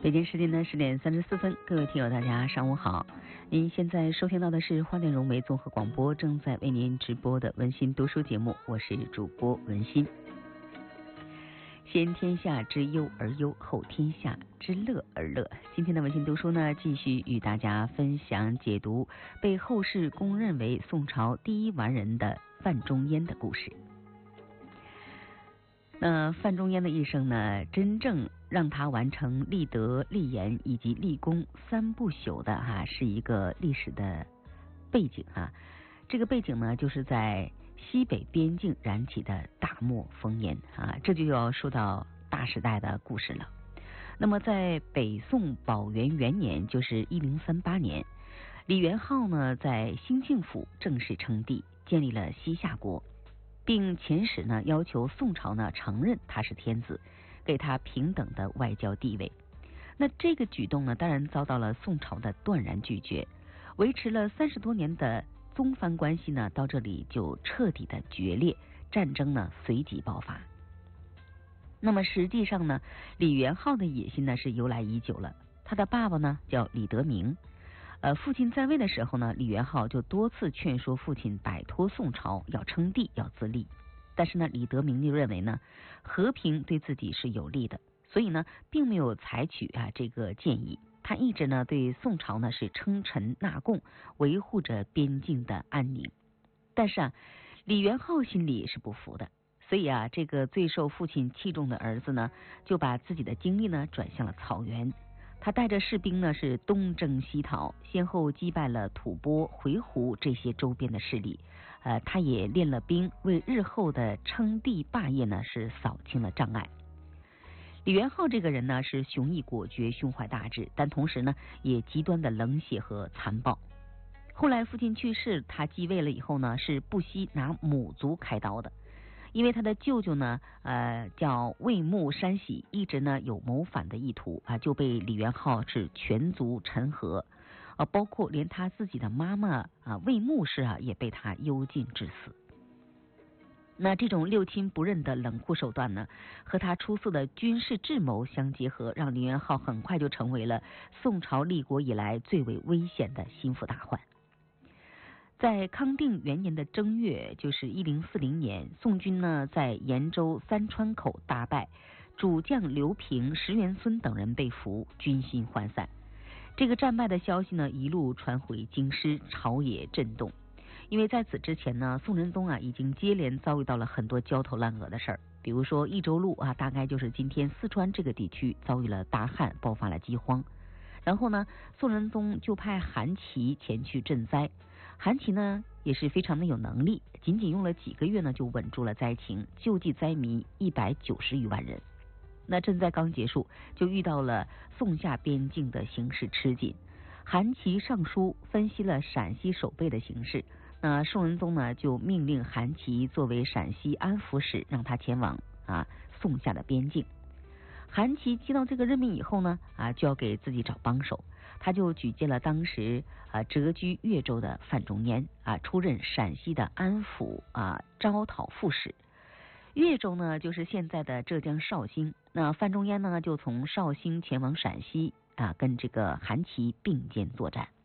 北京时间呢10:34，各位听友大家上午好。您现在收听到的是花店融媒综合广播正在为您直播的文心读书节目，我是主播文心。先天下之忧而忧，后天下之乐而乐。今天的文心读书呢，继续与大家分享解读被后世公认为宋朝第一完人的范仲淹的故事。那范仲淹的一生呢，真正让他完成立德、立言以及立功三不朽的是一个历史的背景这个背景呢，就是在西北边境燃起的大漠烽烟这就要说到大时代的故事了。那么在北宋宝元元年，就是1038年，李元昊呢在兴庆府正式称帝，建立了西夏国，并遣使呢要求宋朝呢承认他是天子，给他平等的外交地位。那这个举动呢，当然遭到了宋朝的断然拒绝。维持了30多年的宗藩关系呢，到这里就彻底的决裂，战争呢随即爆发。那么实际上呢，李元昊的野心呢是由来已久了。他的爸爸呢叫李德明，父亲在位的时候呢，李元昊就多次劝说父亲摆脱宋朝，要称帝，要自立。但是呢，李德明就认为呢，和平对自己是有利的，所以呢，并没有采取这个建议。他一直呢对宋朝呢是称臣纳贡，维护着边境的安宁。但是李元昊心里是不服的，所以这个最受父亲器重的儿子呢，就把自己的精力呢转向了草原。他带着士兵呢是东征西讨，先后击败了吐蕃、回鹘这些周边的势力。他也练了兵，为日后的称帝霸业呢是扫清了障碍。李元昊这个人呢是雄毅果决、胸怀大志，但同时呢也极端的冷血和残暴。后来父亲去世，他继位了以后呢，是不惜拿母族开刀的。因为他的舅舅呢叫魏牧山喜，一直呢有谋反的意图就被李元昊是全族陈合包括连他自己的妈妈魏牧氏也被他幽禁致死。那这种六亲不认的冷酷手段呢，和他出色的军事智谋相结合，让李元昊很快就成为了宋朝立国以来最为危险的心腹大患。在康定元年的正月，就是1040年，宋军呢在延州三川口大败，主将刘平、石元孙等人被俘，军心涣散。这个战败的消息呢一路传回京师，朝野震动。因为在此之前呢，宋仁宗已经接连遭遇到了很多焦头烂额的事儿，比如说益州路大概就是今天四川这个地区遭遇了大旱，爆发了饥荒。然后呢，宋仁宗就派韩琦前去赈灾。韩琦呢也是非常的有能力，仅仅用了几个月呢就稳住了灾情，救济灾民190余万人。那赈灾刚结束，就遇到了宋夏边境的形势吃紧。韩琦上书分析了陕西守备的形势，那宋仁宗呢就命令韩琦作为陕西安抚使，让他前往宋夏的边境。韩琦接到这个任命以后呢就要给自己找帮手，他就举荐了当时谪居越州的范仲淹出任陕西的安抚招讨副使。越州呢就是现在的浙江绍兴，那范仲淹呢就从绍兴前往陕西跟这个韩琦并肩作战。